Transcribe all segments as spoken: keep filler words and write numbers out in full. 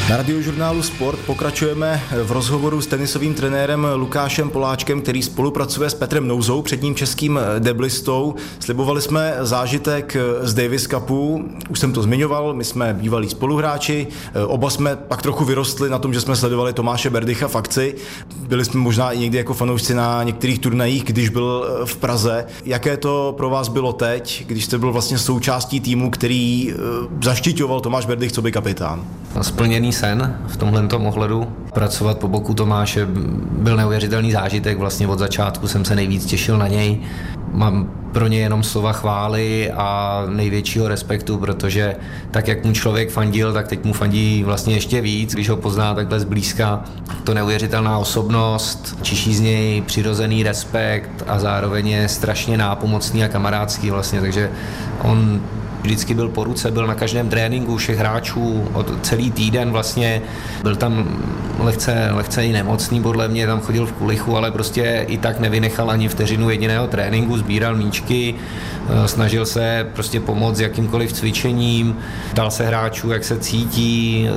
Na Radiožurnálu Sport pokračujeme v rozhovoru s tenisovým trenérem Lukášem Poláčkem, který spolupracuje s Petrem Nouzou, předním českým deblistou. Slibovali jsme zážitek z Davis Cupu, už jsem to zmiňoval, my jsme bývalí spoluhráči, oba jsme pak trochu vyrostli na tom, že jsme sledovali Tomáše Berdycha v akci. Byli jsme možná i někdy jako fanoušci na některých turnajích, když byl v Praze. Jaké to pro vás bylo teď, když jste byl vlastně součástí týmu, který zaštiťoval Tomáš Berdych coby kapitán? Splněný sen v tomhletom ohledu. Pracovat po boku Tomáše byl neuvěřitelný zážitek, vlastně od začátku jsem se nejvíc těšil na něj. Mám pro ně jenom slova chvály a největšího respektu, protože tak, jak mu člověk fandil, tak teď mu fandí vlastně ještě víc, když ho pozná takhle zblízka. To neuvěřitelná osobnost, čiší z něj přirozený respekt a zároveň je strašně nápomocný a kamarádský vlastně, takže on vždycky byl po ruce, byl na každém tréninku všech hráčů, od celý týden vlastně, byl tam lehce, lehce i nemocný, podle mě tam chodil v kulichu, ale prostě i tak nevynechal ani vteřinu jediného tréninku, sbíral míčky, snažil se prostě pomoct jakýmkoliv cvičením, dal se hráčů, jak se cítí,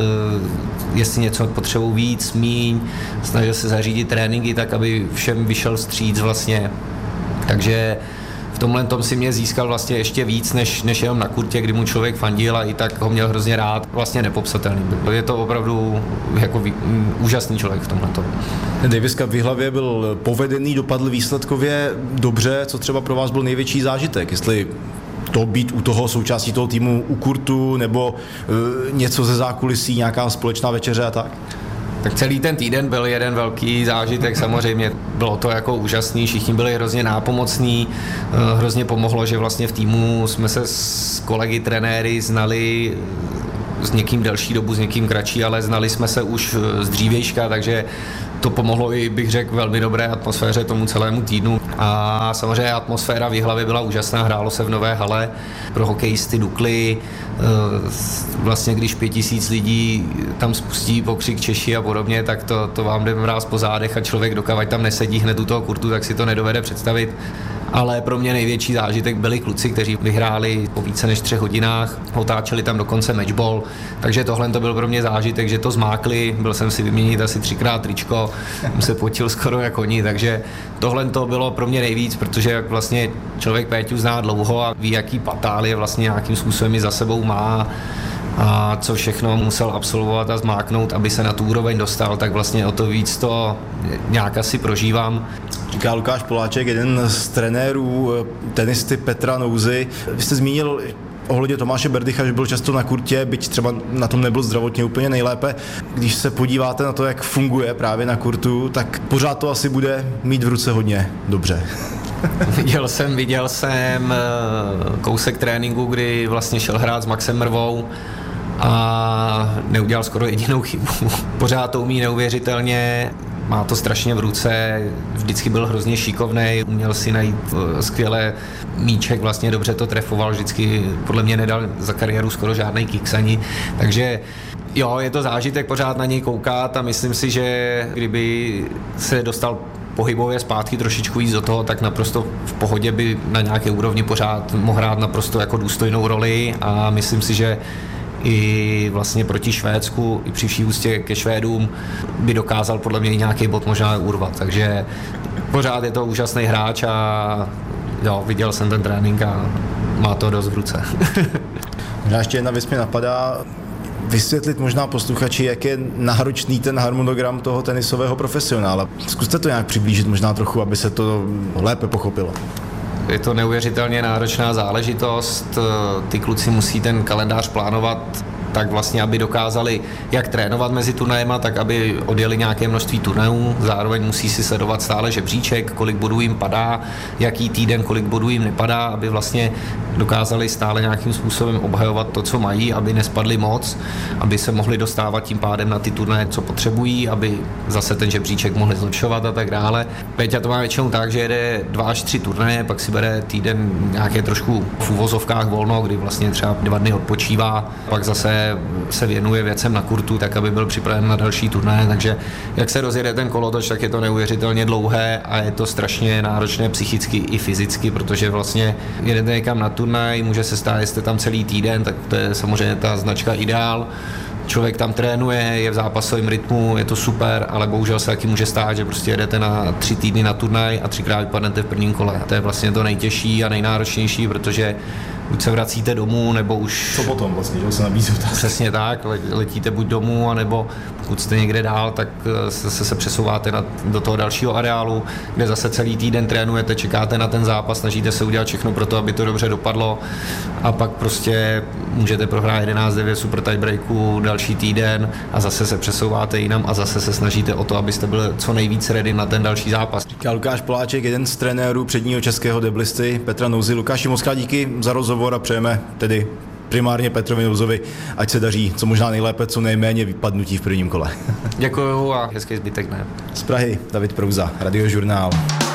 jestli něco potřebují víc, míň, snažil se zařídit tréninky tak, aby všem vyšel vstříc vlastně, takže v tomhle tom si mě získal vlastně ještě víc, než, než jenom na kurtě, kdy mu člověk fandil a i tak ho měl hrozně rád. Vlastně nepopsatelný. Je to opravdu jako vý, úžasný člověk v tomhle tom. Davis Cup v Jihlavě byl povedený, dopadl výsledkově dobře. Co třeba pro vás byl největší zážitek? Jestli to být u toho součástí toho týmu u kurtu nebo uh, něco ze zákulisí, nějaká společná večeře a tak? Tak celý ten týden byl jeden velký zážitek, samozřejmě bylo to jako úžasný, všichni byli hrozně nápomocní, hrozně pomohlo, že vlastně v týmu jsme se s kolegy trenéry znali s někým delší dobu, s někým kratší, ale znali jsme se už z dřívějška, takže to pomohlo i, bych řekl, velmi dobré atmosféře tomu celému týdnu. A samozřejmě atmosféra v Jihlavě byla úžasná, hrálo se v nové hale, pro hokejisty dukly, vlastně když pět tisíc lidí tam spustí pokřik Češi a podobně, tak to, to vám jde mráz po zádech a člověk, dokavať tam nesedí hned u toho kurtu, tak si to nedovede představit. Ale pro mě největší zážitek byli kluci, kteří vyhráli po více než třech hodinách, otáčeli tam dokonce matchball, takže tohle to byl pro mě zážitek, že to zmákli, byl jsem si vyměnit asi třikrát tričko, jsem se potil skoro jako oni, takže tohle to bylo pro mě nejvíc, protože jak vlastně člověk Péťu zná dlouho a ví, jaký patálie vlastně nějakým způsobem i za sebou má a co všechno musel absolvovat a zmáknout, aby se na tu úroveň dostal, tak vlastně o to víc to nějak asi prožívám. Říká Lukáš Poláček, jeden z trenérů tenisty Petra Nouzy. Vy jste zmínil ohledně Tomáše Berdycha, že byl často na kurtě, byť třeba na tom nebyl zdravotně úplně nejlépe. Když se podíváte na to, jak funguje právě na kurtu, tak pořád to asi bude mít v ruce hodně dobře. Viděl jsem, viděl jsem kousek tréninku, kdy vlastně šel hrát s Maxem Mrvou a neudělal skoro jedinou chybu. Pořád to umí neuvěřitelně, má to strašně v ruce, vždycky byl hrozně šikovnej, uměl si najít skvěle míček, vlastně dobře to trefoval, vždycky podle mě nedal za kariéru skoro žádnej kicks ani, takže jo, je to zážitek pořád na něj koukat a myslím si, že kdyby se dostal pohybově zpátky trošičku víc do toho, tak naprosto v pohodě by na nějaké úrovni pořád mohl hrát naprosto jako důstojnou roli a myslím si, že i vlastně proti Švédsku, i při vší úctě ke Švédům by dokázal podle mě nějaký bod možná urvat, takže pořád je to úžasný hráč a jo, viděl jsem ten trénink a má to dost v ruce. Možná ještě jedna věc mě napadá, vysvětlit možná posluchači, jak je náročný ten harmonogram toho tenisového profesionála. Zkuste to nějak přiblížit možná trochu, aby se to lépe pochopilo. Je to neuvěřitelně náročná záležitost, ty kluci musí ten kalendář plánovat tak vlastně, aby dokázali jak trénovat mezi turnajema, tak aby odjeli nějaké množství turnajů, zároveň musí si sledovat stále žebříček, kolik bodů jim padá, jaký týden, kolik bodů jim nepadá, aby vlastně dokázali stále nějakým způsobem obhajovat to, co mají, aby nespadli moc, aby se mohli dostávat tím pádem na ty turnaje, co potřebují, aby zase ten žebříček mohli zlepšovat a tak dále. Péťa to má většinou tak, že jede dva až tři turnaje, pak si bere týden nějaké trošku v úvozovkách volno, kdy vlastně třeba dva dny odpočívá, pak zase se věnuje věcem na kurtu, tak aby byl připraven na další turnaje, takže jak se rozjede ten kolotoč, tak je to neuvěřitelně dlouhé a je to strašně náročné psychicky i fyzicky, protože vlastně jedete někam na turnaj, může se stát, jestli jste tam celý týden, tak to je samozřejmě ta značka ideál, člověk tam trénuje, je v zápasovém rytmu, je to super, ale bohužel se taky může stát, že prostě jedete na tři týdny na turnaj a třikrát vypadnete v prvním kole. To je vlastně to nejtěžší a nejnáročnější, protože buď se vracíte domů, nebo už... Co potom vlastně, že se nabízí otázky? Přesně tak, letíte buď domů, anebo pokud jste někde dál, tak se, se, se přesouváte na, do toho dalšího areálu, kde zase celý týden trénujete, čekáte na ten zápas, snažíte se udělat všechno pro to, aby to dobře dopadlo a pak prostě můžete prohrát jedenáct devět super tiebreaků další týden a zase se přesouváte jinam a zase se snažíte o to, abyste byli co nejvíc ready na ten další zápas. Říká Lukáš Poláček, jeden z trenérů předního českého deblisty Petra Nouzy. Lukáši, moc krát díky za rozhovor a přejeme tedy primárně Petrovi Nouzovi, ať se daří co možná nejlépe, co nejméně vypadnutí v prvním kole. Děkuju a hezký zbytek dne. Z Prahy David Prouza, Radiožurnál.